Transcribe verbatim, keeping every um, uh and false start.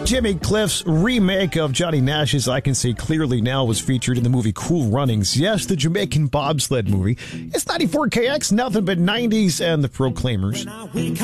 Jimmy Cliff's remake of Johnny Nash's I Can See Clearly Now was featured in the movie Cool Runnings. Yes, the Jamaican bobsled movie. It's ninety-four K X, nothing but nineties and the Proclaimers.